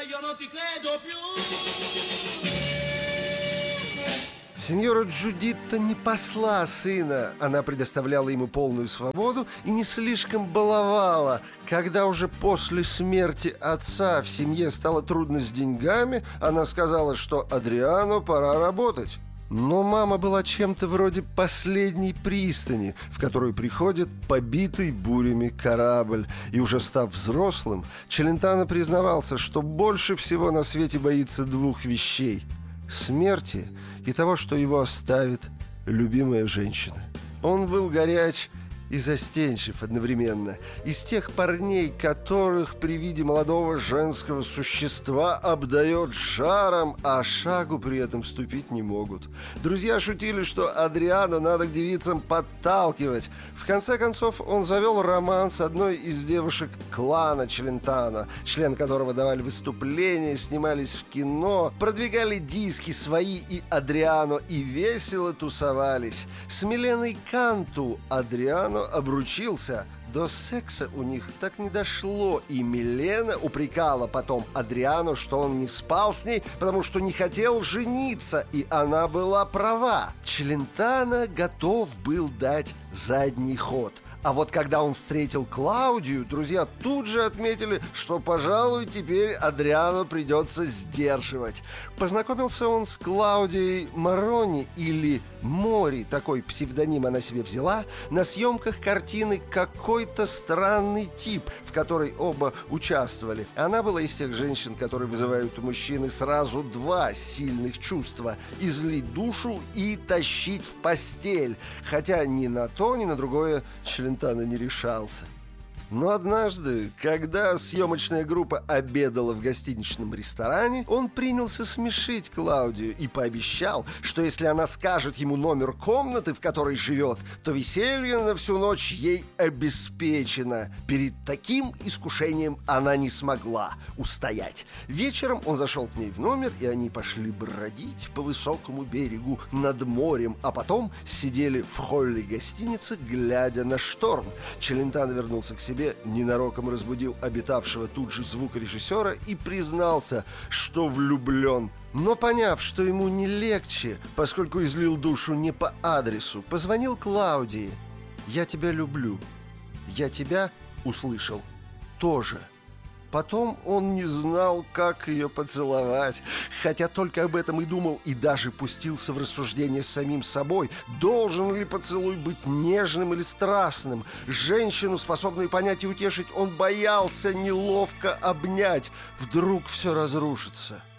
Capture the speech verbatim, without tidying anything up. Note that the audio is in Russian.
io non ti credo più. Сеньора Джудитта не пасла сына. Она предоставляла ему полную свободу и не слишком баловала. Когда уже после смерти отца в семье стало трудно с деньгами, она сказала, что Адриано пора работать. Но мама была чем-то вроде последней пристани, в которую приходит побитый бурями корабль. И уже став взрослым, Челентано признавался, что больше всего на свете боится двух вещей – смерти и того, что его оставит любимая женщина. Он был горяч и застенчив одновременно. Из тех парней, которых при виде молодого женского существа обдает жаром, а шагу при этом ступить не могут. Друзья шутили, что Адриано надо к девицам подталкивать. В конце концов, он завел роман с одной из девушек клана Челентано, член которого давали выступления, снимались в кино, продвигали диски свои и Адриано и весело тусовались. С Миленой Канту Адриано обручился. До секса у них так не дошло, и Милена упрекала потом Адриано, что он не спал с ней, потому что не хотел жениться, и она была права. Челентано готов был дать задний ход. А вот когда он встретил Клаудию, друзья тут же отметили, что, пожалуй, теперь Адриано придется сдерживать. Познакомился он с Клаудией Морони, или Мори, такой псевдоним она себе взяла, на съемках картины «Какой-то странный тип», в которой оба участвовали. Она была из тех женщин, которые вызывают у мужчины сразу два сильных чувства – излить душу и тащить в постель. Хотя ни на то, ни на другое Челентано не решался. Но однажды, когда съемочная группа обедала в гостиничном ресторане, он принялся смешить Клаудию и пообещал, что если она скажет ему номер комнаты, в которой живет, то веселье на всю ночь ей обеспечено. Перед таким искушением она не смогла устоять. Вечером он зашел к ней в номер, и они пошли бродить по высокому берегу над морем, а потом сидели в холле гостиницы, глядя на шторм. Челентано вернулся к себе, ненароком разбудил обитавшего тут же звукорежиссера и признался, что влюблен. Но поняв, что ему не легче, поскольку излил душу не по адресу, позвонил Клаудии. «Я тебя люблю. Я тебя услышал тоже». Потом он не знал, как ее поцеловать, хотя только об этом и думал, и даже пустился в рассуждение с самим собой. Должен ли поцелуй быть нежным или страстным? Женщину, способную понять и утешить, он боялся неловко обнять. Вдруг все разрушится.